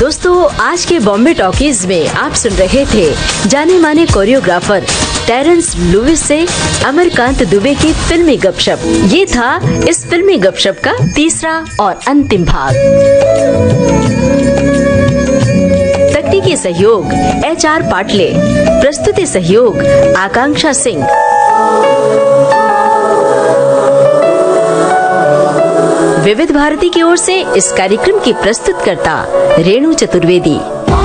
दोस्तों, आज के बॉम्बे टॉकीज में आप सुन रहे थे जाने माने कोरियोग्राफर टेरेंस लुइस से अमरकांत दुबे की फिल्मी गपशप। ये था इस फिल्मी गपशप का तीसरा और अंतिम भाग। तकनीकी सहयोग HR पाटले, प्रस्तुति सहयोग आकांक्षा सिंह। विविध भारती की ओर से इस कार्यक्रम की प्रस्तुतकर्ता रेणु चतुर्वेदी।